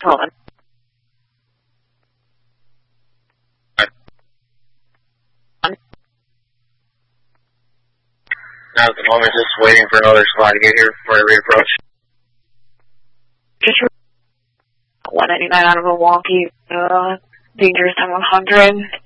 Hold on. Now at the moment, just waiting for another squad to get here before I reapproach. Just 199 out of Milwaukee, dangerous 100.